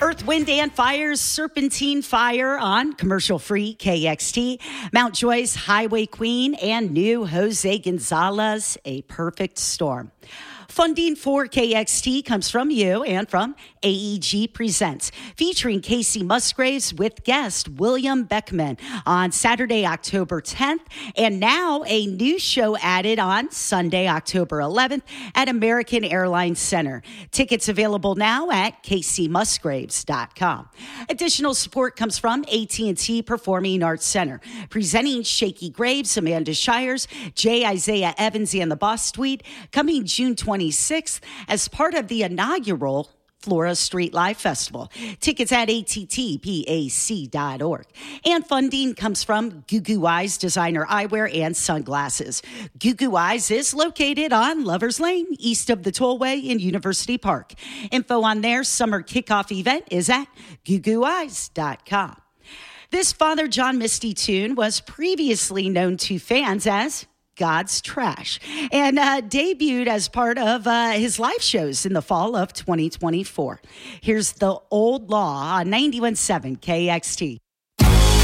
Earth, Wind, and Fire's Serpentine Fire on commercial-free KXT. Mount Joy's Highway Queen and new Jose Gonzalez, A Perfect Storm. Funding for KXT comes from you and from AEG Presents, featuring Casey Musgraves with guest William Beckman on Saturday, October 10th, and now a new show added on Sunday, October 11th at American Airlines Center. Tickets available now at caseymusgraves.com. Additional support comes from AT&T Performing Arts Center, presenting Shakey Graves, Amanda Shires, J. Isaiah Evans, and the Boss Suite, coming June 26th as part of the inaugural Flora Street Live Festival. Tickets at attpac.org. And funding comes from Goo Goo Eyes Designer Eyewear and Sunglasses. Goo Goo Eyes is located on Lovers Lane, east of the Tollway in University Park. Info on their summer kickoff event is at googooeyes.com. This Father John Misty tune was previously known to fans as God's Trash, and debuted as part of his live shows in the fall of 2024. Here's The Old Law on 91.7 KXT.